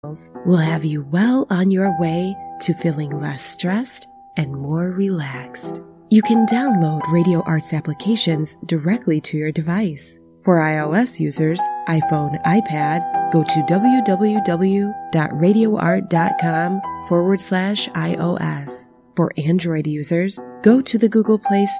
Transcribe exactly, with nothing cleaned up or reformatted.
will have you well on your way to feeling less stressed and more relaxed. You can download Radio Art's applications directly to your device. For iOS users, iPhone, iPad, go to www.radioart.com forward slash iOS. For Android users, go to the Google Play